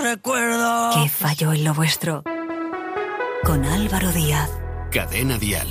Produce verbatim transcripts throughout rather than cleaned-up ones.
recuerdo. ¿Qué falló en lo vuestro? Con Álvaro Díaz. Cadena Dial.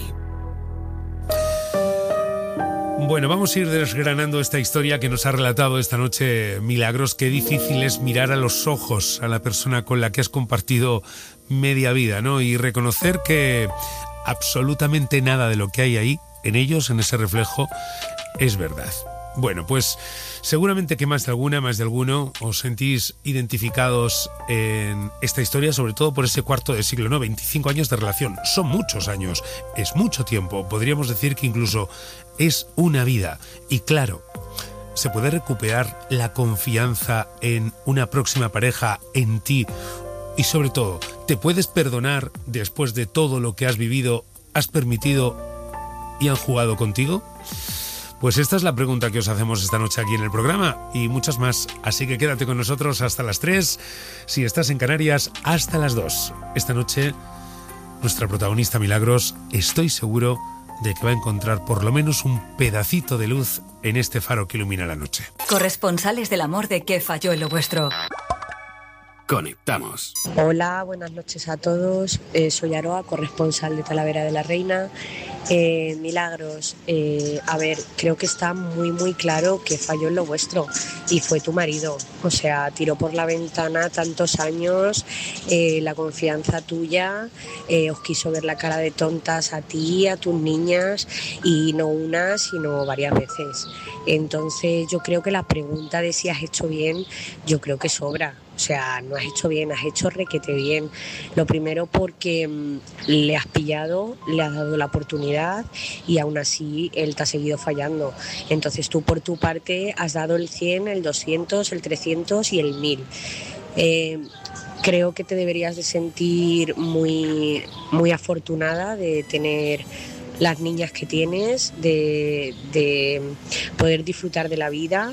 Bueno, vamos a ir desgranando esta historia que nos ha relatado esta noche Milagros. Qué difícil es mirar a los ojos a la persona con la que has compartido media vida, ¿no? Y reconocer que absolutamente nada de lo que hay ahí, en ellos, en ese reflejo, es verdad. Bueno, pues seguramente que más de alguna, más de alguno, os sentís identificados en esta historia, sobre todo por ese cuarto de siglo, ¿no? veinticinco años de relación. Son muchos años, es mucho tiempo. Podríamos decir que incluso es una vida. Y claro, se puede recuperar la confianza en una próxima pareja, en ti. Y sobre todo, ¿te puedes perdonar después de todo lo que has vivido, has permitido y han jugado contigo? Pues esta es la pregunta que os hacemos esta noche aquí en el programa y muchas más. Así que quédate con nosotros hasta las tres. Si estás en Canarias, hasta las dos. Esta noche, nuestra protagonista Milagros, estoy seguro de que va a encontrar por lo menos un pedacito de luz en este faro que ilumina la noche. Corresponsales del amor de ¿Qué falló en lo vuestro? Conectamos. Hola, buenas noches a todos. Eh, soy Aroa, corresponsal de Talavera de la Reina. Eh, Milagros, eh, a ver, creo que está muy muy claro que falló en lo vuestro y fue tu marido. O sea, tiró por la ventana tantos años, eh, la confianza tuya, eh, os quiso ver la cara de tontas a ti, a tus niñas, y no una, sino varias veces. Entonces yo creo que la pregunta de si has hecho bien, yo creo que sobra. O sea, no has hecho bien, has hecho requete bien. Lo primero porque mmm, le has pillado, le has dado la oportunidad y aún así él te ha seguido fallando. Entonces tú por tu parte has dado el cien, el doscientos, el trescientos y el mil. Eh, creo que te deberías de sentir muy, muy afortunada de tener las niñas que tienes, de, de poder disfrutar de la vida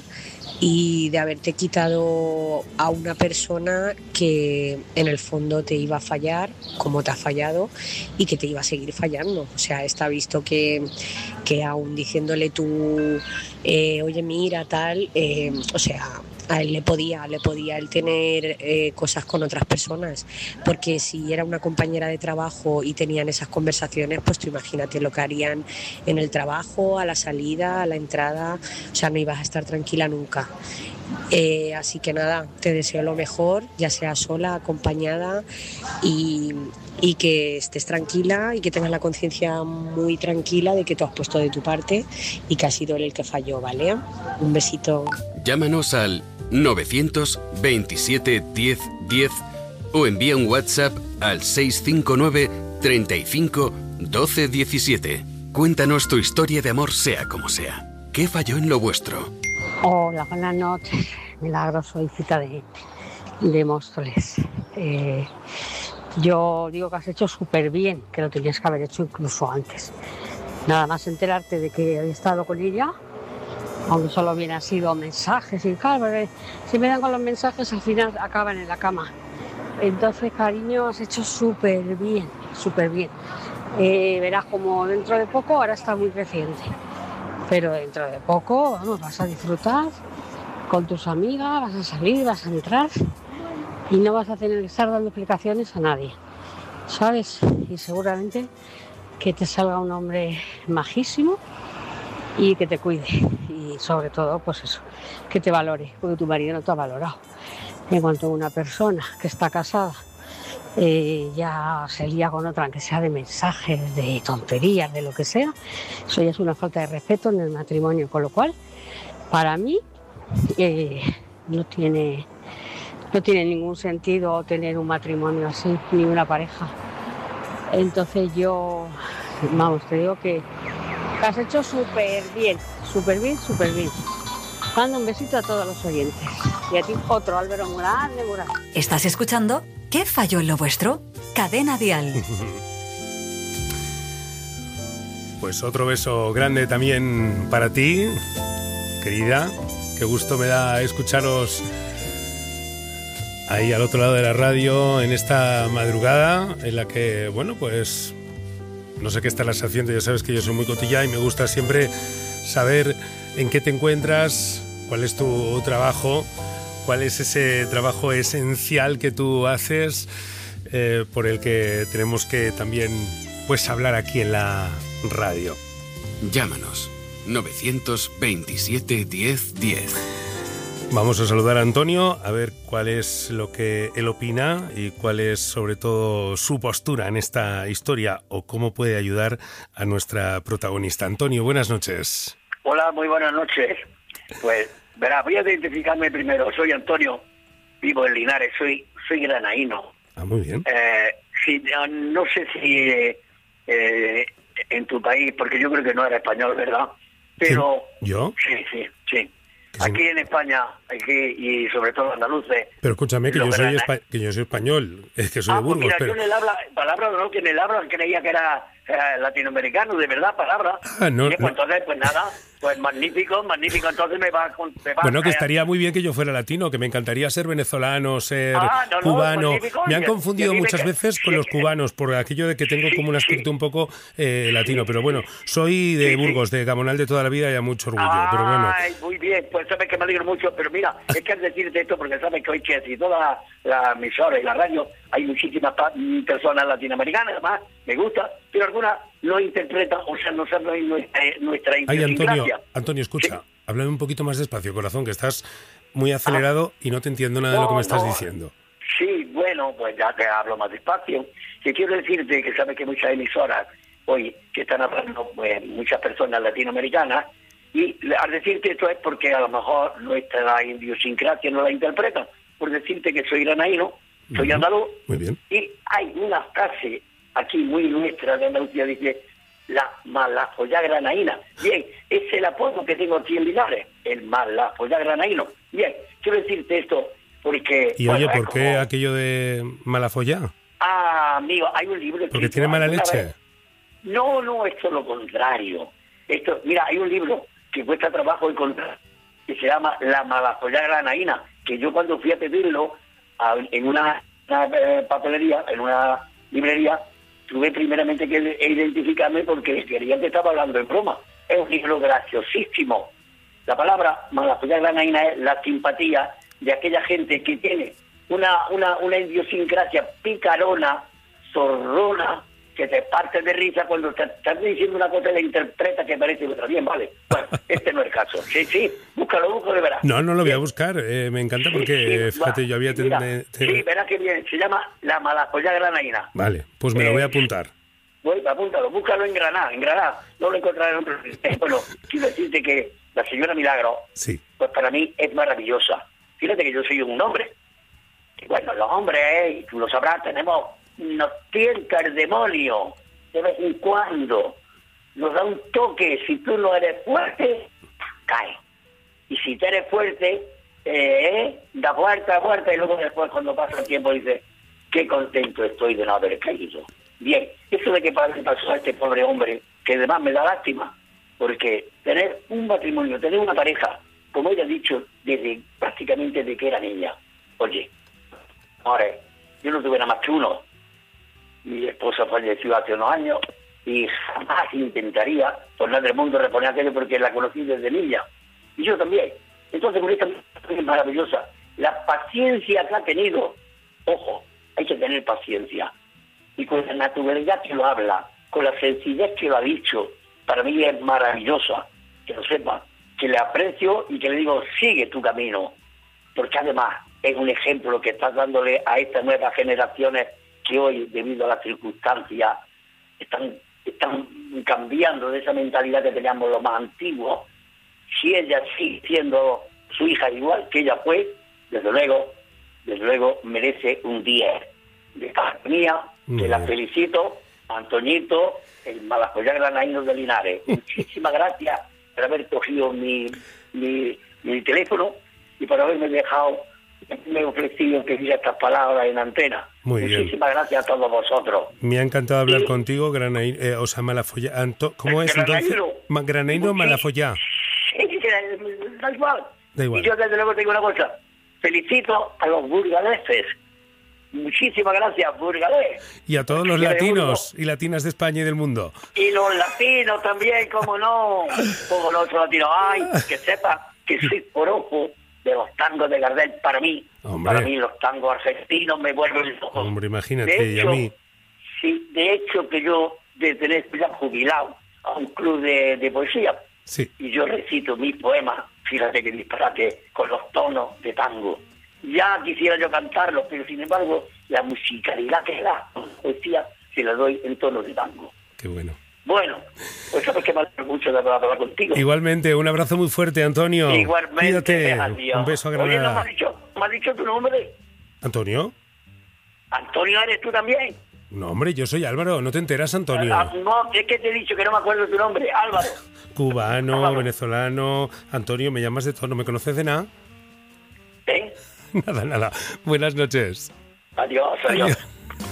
y de haberte quitado a una persona que en el fondo te iba a fallar como te ha fallado y que te iba a seguir fallando. O sea, está visto que, que aún diciéndole tú, eh, oye mira tal, eh, o sea, a él le podía, le podía él tener eh, cosas con otras personas, porque si era una compañera de trabajo y tenían esas conversaciones, pues tú imagínate lo que harían en el trabajo, a la salida, a la entrada, o sea, no ibas a estar tranquila nunca. Eh, así que nada, te deseo lo mejor, ya sea sola, acompañada, y, y que estés tranquila y que tengas la conciencia muy tranquila de que tú has puesto de tu parte y que ha sido él el que falló, ¿vale? Un besito. Llámanos al novecientos veintisiete diez diez o envía un WhatsApp al seiscientos cincuenta y nueve treinta y cinco doce diecisiete. Cuéntanos tu historia de amor, sea como sea. ¿Qué falló en lo vuestro? Hola, buenas noches. Milagros, soy Cita de, de Móstoles. Eh, yo digo que has hecho súper bien, que lo tenías que haber hecho incluso antes. Nada más enterarte de que había estado con ella, aunque solo hubieran sido mensajes y tal, porque si me dan con los mensajes al final acaban en la cama. Entonces, cariño, has hecho súper bien, súper bien. Eh, verás como dentro de poco, ahora está muy reciente, pero dentro de poco, vamos, vas a disfrutar con tus amigas, vas a salir, vas a entrar y no vas a tener que estar dando explicaciones a nadie, ¿sabes? Y seguramente que te salga un hombre majísimo y que te cuide. Y sobre todo, pues eso, que te valore, porque tu marido no te ha valorado. En cuanto a una persona que está casada, eh, ya se lía con otra, aunque sea de mensajes, de tonterías, de lo que sea, eso ya es una falta de respeto en el matrimonio, con lo cual, para mí, eh, no tiene, no tiene ningún sentido tener un matrimonio así, ni una pareja. Entonces yo, vamos, te digo que que has hecho súper bien, súper bien, súper bien. Mando un besito a todos los oyentes. Y a ti otro, Álvaro Morán de Morán. ¿Estás escuchando? ¿Qué falló en lo vuestro? Cadena Dial. Pues otro beso grande también para ti, querida. Qué gusto me da escucharos ahí al otro lado de la radio en esta madrugada en la que, bueno, pues no sé qué estarás haciendo. Ya sabes que yo soy muy cotilla y me gusta siempre saber en qué te encuentras, cuál es tu trabajo, cuál es ese trabajo esencial que tú haces, eh, por el que tenemos que también pues hablar aquí en la radio. Llámanos novecientos veintisiete diez diez. Vamos a saludar a Antonio, a ver cuál es lo que él opina y cuál es sobre todo su postura en esta historia o cómo puede ayudar a nuestra protagonista. Antonio, buenas noches. Hola, muy buenas noches. Pues, verá, voy a identificarme primero. Soy Antonio, vivo en Linares, soy soy granaíno. Ah, muy bien. Eh, sí, no, no sé si eh, eh, en tu país, porque yo creo que no era español, ¿verdad? Pero ¿Yo? Sí, sí, sí. Aquí en España, aquí y sobre todo andaluces. Pero escúchame, que yo soy espa- que yo soy español, es que soy ah, de Burgos. Pues mira, pero... yo en el habla, palabra no, que en el habla creía que era eh, latinoamericano, de verdad, palabra. Ah, no, y pues no. entonces, pues nada, pues magnífico, magnífico, entonces me va, me va Bueno, que a... estaría muy bien que yo fuera latino, que me encantaría ser venezolano, ser Ah, no, no, cubano. magnífico. Me han Y- confundido y muchas que- veces con sí, los cubanos, por aquello de que tengo como un aspecto un poco eh, latino. Pero bueno, soy de Sí, sí. Burgos, de Gamonal de toda la vida y a mucho orgullo. Pero bueno, Ay, muy bien, pues sabes que me alegro mucho, pero mira, es que al decirte esto, porque sabes que hoy que si toda la, la emisora y la radio hay muchísimas pa- personas latinoamericanas, además, me gusta, pero algunas no interpretan, o sea, no saben nuestra, nuestra ay, idiosincrasia. Antonio, Antonio, escucha, Sí. háblame un poquito más despacio, corazón, que estás muy acelerado y no te entiendo nada de lo que No, me estás no. diciendo. Sí, bueno, pues ya te hablo más despacio. Que quiero decirte que sabes que muchas emisoras hoy que están hablando, pues, muchas personas latinoamericanas, y al decirte esto es porque a lo mejor nuestra idiosincrasia no la interpretan. Por decirte que soy granaíno, soy Ujú. andaluz, Muy bien. y hay una frase aquí muy nuestra de Andalucía, dice, la malafolla granaína. Bien, es el apodo que tengo aquí en Linares, el malafolla granaíno. Bien, quiero decirte esto porque... Y bueno, oye, es ¿por qué como- aquello de Malafollá? Ah, amigo, hay un libro... ¿Porque escrito tiene mala alguna leche? vez. No, no, esto es lo contrario. Esto, mira, hay un libro que cuesta trabajo encontrar, que se llama La malafolla granaína, que yo cuando fui a pedirlo a- en una, una, eh, papelería, en una librería, tuve primeramente que identificarme porque querían que estaba hablando en broma. Es un libro graciosísimo. La palabra malafolla granaína es la simpatía de aquella gente que tiene una, una, una idiosincrasia picarona, zorrona, que te parte de risa cuando te estás diciendo una cosa y la interpreta que parece otra. Bien, vale. Bueno, este no es el caso. Sí, sí, búscalo, búscalo de veras. No, no lo voy a Bien. buscar. eh, me encanta Sí, porque, sí, fíjate, va. yo había... Mira, ten- te- Sí, verás que bien. Se llama La malafolla granaína. Vale, pues me lo Eh, voy a apuntar. Voy, apúntalo, búscalo en Granada, en Granada. No lo encontraré en otro sitio. Bueno, quiero decirte que la señora Milagro, Sí. pues para mí es maravillosa. Fíjate que yo soy un hombre. Y bueno, los hombres, eh, y tú lo sabrás, tenemos, nos tienta el demonio de vez en cuando. Nos da un toque. Si tú no eres fuerte, cae. Y si tú eres fuerte, eh, da fuerza, fuerza, y luego después cuando pasa el tiempo dices, qué contento estoy de no haber caído. Bien, eso de que le pasó a este pobre hombre, que además me da lástima, porque tener un matrimonio, tener una pareja, como ella ha dicho, desde prácticamente desde que era niña. Oye, ahora, yo no tuve nada más que uno. Mi esposa falleció hace unos años y jamás intentaría tornar del mundo reponer aquello porque la conocí desde niña. Y yo también. Entonces, con esta mujer es maravillosa. La paciencia que ha tenido, ojo, hay que tener paciencia. Y con la naturalidad que lo habla, con la sencillez que lo ha dicho, para mí es maravillosa. Que lo sepa, que le aprecio y que le digo, sigue tu camino. Porque además es un ejemplo que estás dándole a estas nuevas generaciones que hoy, debido a las circunstancias, están, están cambiando de esa mentalidad que teníamos los más antiguos. Si ella sigue siendo su hija igual que ella fue, desde luego, desde luego merece un diez de parte mía, que la felicito, Antoñito, el malafolla granaíno de Linares. Muchísimas gracias por haber cogido mi, mi, mi teléfono y por haberme dejado, me he ofrecido que diga estas palabras en antena. Muy bien. Muchísimas gracias a todos vosotros. Me ha encantado hablar Sí. contigo, Granaíno, eh, o sea, Malafollá. Anto- ¿Cómo es Granaíno. entonces? Ma- Granaíno o Sí. Malafollá. Sí, sí, da igual. Da igual. Y yo desde luego tengo una cosa. Felicito a los burgaleses. Muchísimas gracias, burgalés. Y a todos los Y a latinos y latinas de España y del mundo. Y los latinos también, como no. Como los otros latinos. Ay, que sepa que soy porojo de los tangos de Gardel. Para mí, Hombre. para mí los tangos argentinos me vuelven loco. Hombre, imagínate, de hecho, y a mí. Sí, de hecho que yo, de tener ya jubilado a un club de, de poesía, Sí. y yo recito mis poemas, fíjate que disparate, con los tonos de tango. Ya quisiera yo cantarlos, pero sin embargo, la musicalidad que da la poesía se la doy en tono de tango. Qué bueno. Bueno, pues sabes que me alegro mucho de hablar contigo. Igualmente, un abrazo muy fuerte, Antonio. Igualmente, Cuídate. adiós. Un beso a Oye, ¿no Granada. me has dicho, me has dicho tu nombre? ¿Antonio? ¿Antonio eres tú también? No, hombre, yo soy Álvaro. ¿No te enteras, Antonio? Ah, no, es que te he dicho que no me acuerdo tu nombre, Álvaro. Cubano, Álvaro. venezolano. Antonio, me llamas de todo. ¿No me conoces de nada? ¿Eh? Nada, nada. Buenas noches. Adiós, adiós. Adiós.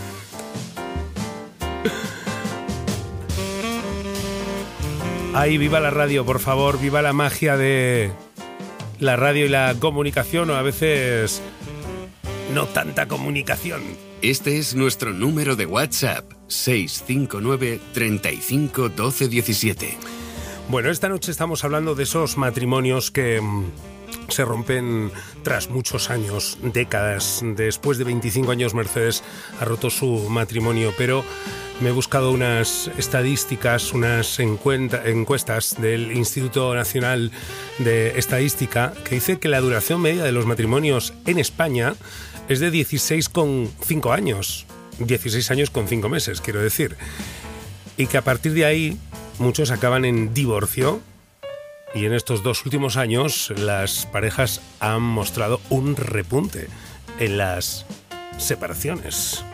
Ay, viva la radio, por favor, viva la magia de la radio y la comunicación, o a veces no tanta comunicación. Este es nuestro número de WhatsApp, seis cinco nueve, treinta y cinco, doce diecisiete. Bueno, esta noche estamos hablando de esos matrimonios que mm, se rompen tras muchos años, décadas. Después de veinticinco años, Mercedes ha roto su matrimonio, pero me he buscado unas estadísticas, unas encuenta- encuestas del Instituto Nacional de Estadística que dice que la duración media de los matrimonios en España es de dieciséis coma cinco años. dieciséis años con cinco meses, quiero decir. Y que a partir de ahí muchos acaban en divorcio. Y en estos dos últimos años las parejas han mostrado un repunte en las separaciones.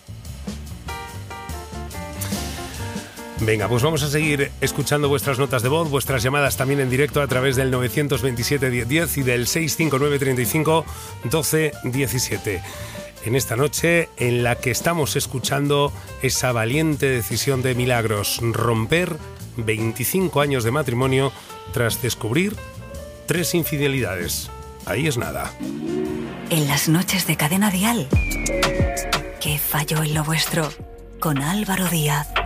Venga, pues vamos a seguir escuchando vuestras notas de voz, vuestras llamadas también en directo a través del nueve veintisiete, diez diez y del seis cinco nueve, treinta y cinco, doce diecisiete. En esta noche en la que estamos escuchando esa valiente decisión de Milagros, romper veinticinco años de matrimonio tras descubrir tres infidelidades. Ahí es nada. En las noches de Cadena Dial. ¿Qué falló en lo vuestro? Con Álvaro Díaz.